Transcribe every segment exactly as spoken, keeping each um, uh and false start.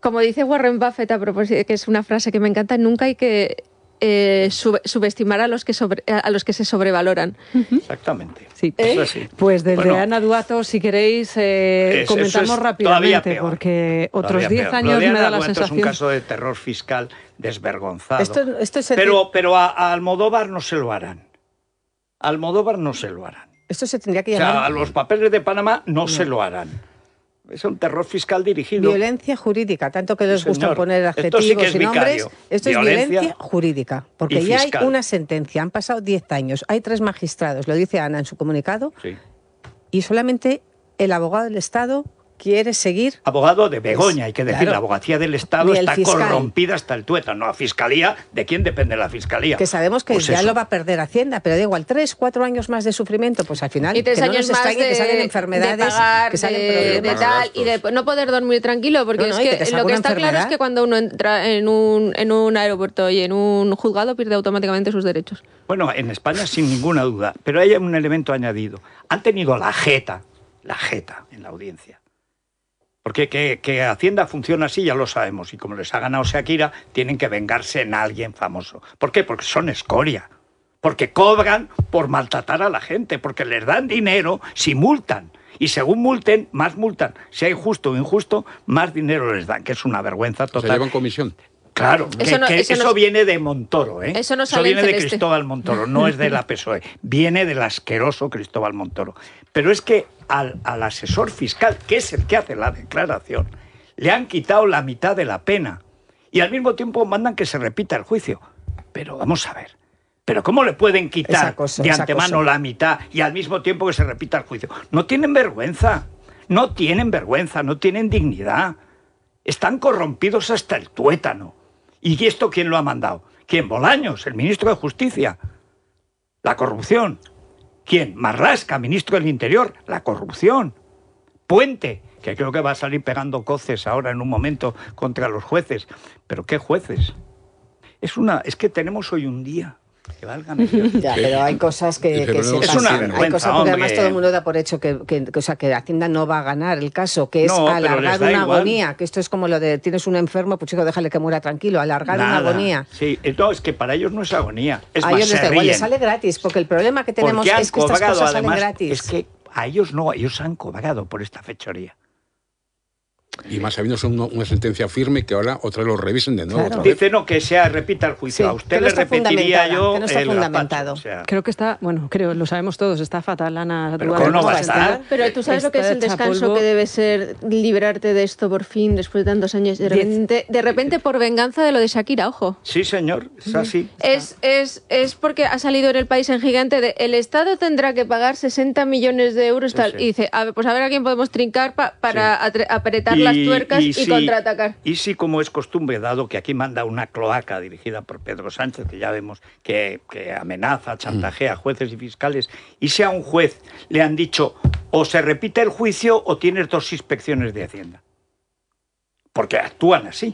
como dice Warren Buffett, a propósito, que es una frase que me encanta, nunca hay que eh, sub, subestimar a los que sobre, a los que se sobrevaloran. Exactamente. Sí. ¿Eh? Eso sí. Pues desde bueno, Ana Duato, si queréis, eh, es, comentamos es rápidamente, porque otros diez años me da la Duato sensación... es un caso de terror fiscal desvergonzado. Esto, esto es pero pero a, a Almodóvar no se lo harán. A Almodóvar no se lo harán. Esto se tendría que llamar... O sea, a los papeles de Panamá no, no. se lo harán. Es un terror fiscal dirigido. Violencia jurídica, tanto que les sí, gusta poner adjetivos sí es y nombres. vicario. Esto violencia es violencia jurídica, porque ya hay una sentencia, han pasado diez años, hay tres magistrados, lo dice Ana en su comunicado, sí. y solamente el abogado del Estado quiere seguir... Abogado de Begoña, hay que decir, claro, la abogacía del Estado está fiscal. corrompida hasta el tuétano. La Fiscalía, ¿de quién depende la Fiscalía? Que sabemos que pues ya eso. lo va a perder Hacienda, pero da igual, tres, cuatro años más de sufrimiento, pues al final y tres que años no nos más extrañe de, que salen enfermedades, de pagar, que salen de, de tal, y de no poder dormir tranquilo, porque no, no, es que, que lo que está enfermedad. claro es que cuando uno entra en un, en un aeropuerto y en un juzgado pierde automáticamente sus derechos. Bueno, en España sin ninguna duda, pero hay un elemento añadido. Han tenido la jeta, la jeta en la audiencia. Porque que, que Hacienda funciona así ya lo sabemos, y como les ha ganado Shakira, tienen que vengarse en alguien famoso. ¿Por qué? Porque son escoria. Porque cobran por maltratar a la gente, porque les dan dinero si multan. Y según multen, más multan. Si hay justo o injusto, más dinero les dan, que es una vergüenza total. Se llevan comisión. Claro, eso, que, no, que eso, eso no, viene de Montoro, ¿eh? Eso, no eso viene de Cristóbal Montoro, no es de la P S O E. Viene del asqueroso Cristóbal Montoro. Pero es que al, al asesor fiscal, que es el que hace la declaración, le han quitado la mitad de la pena. Y al mismo tiempo mandan que se repita el juicio. Pero vamos a ver. ¿Pero cómo le pueden quitar cosa, de antemano la mitad y al mismo tiempo que se repita el juicio? No tienen vergüenza. No tienen vergüenza, no tienen dignidad. Están corrompidos hasta el tuétano. ¿Y esto quién lo ha mandado? ¿Quién? Bolaños, el ministro de Justicia. La corrupción. ¿Quién? Marlaska, ministro del Interior. La corrupción. Puente, que creo que va a salir pegando coces ahora en un momento contra los jueces. ¿Pero qué jueces? Es, una, es que tenemos hoy un día... Que valgan ya, pero hay cosas que, que se es una vergüenza, hay cosas porque además todo el mundo da por hecho que, que, que, o sea, que Hacienda no va a ganar el caso, que es no, alargar una igual. agonía, que esto es como lo de tienes un enfermo, pues chico, déjale que muera tranquilo, alargar Nada. una agonía. Sí, no, es que para ellos no es agonía, es a más, ellos les se da igual, les ríen. sale gratis, porque el problema que tenemos porque es que estas cobrado, cosas además, salen gratis. Es que a ellos no, ellos han cobrado por esta fechoría. Y más sabiendo son una sentencia firme que ahora otra vez lo revisen de nuevo. Claro. Otra vez. Dice no, que se repita el juicio. Sí, a usted no le está repetiría yo que no está el fundamentado. gazpacho, o sea. Creo que está, bueno, creo, lo sabemos todos, está fatal, Ana. Pero ¿cómo no va a estar? Pero tú sabes lo que es el descanso polvo. que debe ser librarte de esto por fin, después de tantos años. De repente, de repente por venganza de lo de Shakira, ojo. Sí, señor, es así. Es, es, es porque ha salido en el país en gigante de el Estado tendrá que pagar sesenta millones de euros tal, Sí, sí. y dice, a ver, pues a ver a quién podemos trincar pa, para Sí. atre- apretar Y- las tuercas y, y si- contraatacar. Y si, como es costumbre, dado que aquí manda una cloaca dirigida por Pedro Sánchez, que ya vemos que, que amenaza, chantajea a jueces y fiscales, y si a un juez le han dicho o se repite el juicio o tienes dos inspecciones de Hacienda. Porque actúan así.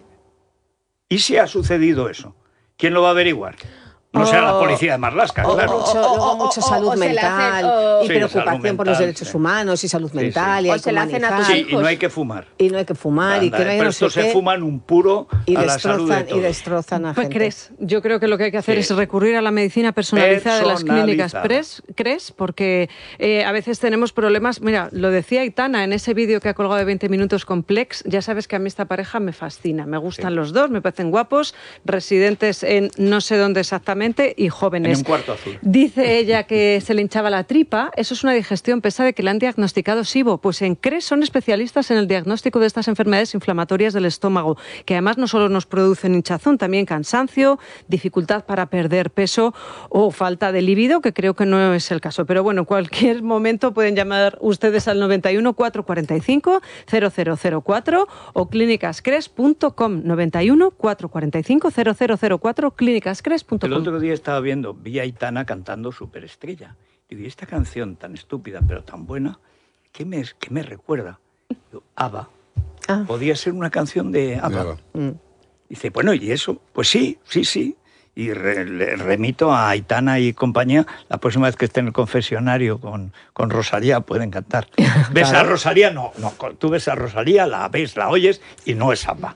¿Y si ha sucedido eso? ¿Quién lo va a averiguar? No será la policía de Marlaska, O claro. mucho, luego mucho o- o- salud o se la mental hacen, o- y Sí, preocupación salud por los mental, derechos sí. humanos y salud Sí, mental sí. y O hay se la hacen a tus humanizar, Sí, y hijos. no hay que fumar. y no hay que fumar y Anda, que no hay pero no estos sé se qué, fuman un puro y a la salud de destrozan y todos. destrozan a Pues gente. crees, yo creo que lo que hay que hacer Sí. es recurrir a la medicina personalizada de las clínicas Personalizada. Pres, CRES, porque eh, a veces tenemos problemas. Mira, lo decía Aitana en ese vídeo que ha colgado de veinte minutos con Plex, ya sabes que a mí esta pareja me fascina, me gustan Sí. los dos, me parecen guapos, residentes en no sé dónde exactamente y jóvenes. En un cuarto azul. Dice ella que se le hinchaba la tripa, eso es una digestión pesada que le han diagnosticado SIBO. Pues en CRES son especialistas en el diagnóstico de estas enfermedades inflamatorias del estómago, que además no solo nos producen hinchazón, también cansancio, dificultad para perder peso o falta de libido, que creo que no es el caso. Pero bueno, en cualquier momento pueden llamar ustedes al noventa y uno, cuatrocientos cuarenta y cinco, cero cero cero cuatro o clínicas cres punto com, noventa y uno, cuatrocientos cuarenta y cinco, cero cero cero cuatro, clínicas cres punto com. El otro día estaba viendo, vi a Aitana cantando Superestrella. Y digo, esta canción tan estúpida pero tan buena, ¿qué me, qué me recuerda? Digo, ABBA. Ah. Podía ser una canción de ABBA. De ABBA. Mm. Dice, bueno, ¿y eso? Pues sí, sí, sí. Y re, le remito a Aitana y compañía, la próxima vez que esté en el confesionario con, con Rosalía, pueden cantar. ¿Ves Claro. a Rosalía? No, no, tú ves a Rosalía, la ves, la oyes y no es ABBA.